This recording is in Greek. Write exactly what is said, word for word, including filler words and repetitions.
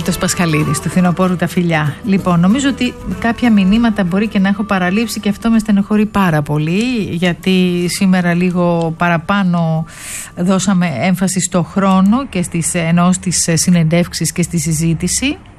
Μίλτος Πασχαλίδης του Φθινοπόρου τα φιλιά. Λοιπόν, νομίζω ότι κάποια μηνύματα μπορεί και να έχω παραλείψει και αυτό με στενοχωρεί πάρα πολύ, γιατί σήμερα λίγο παραπάνω δώσαμε έμφαση στο χρόνο και στις, ενώ στις συνεντεύξεις και στη συζήτηση.